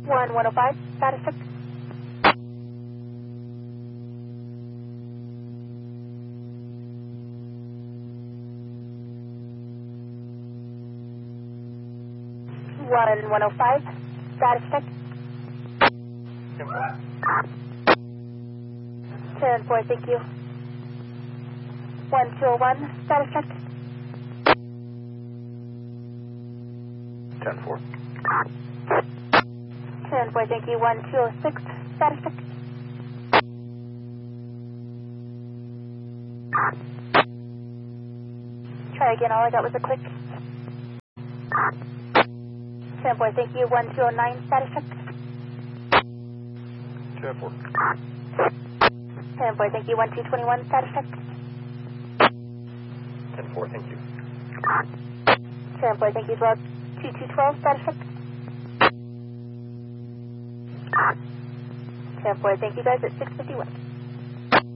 105, status check. One 105, status check. 10-4, thank you. 1201, status check. 10-4. 10-4, thank you. 1206, status check. Try again, all I got was a click. 10-4, thank you. 1209, status check. 10-4. 10-4, thank you. 1221, status check. 10-4, thank you. 10-4, thank you. 2212, status check. 10-4, thank you guys at 651.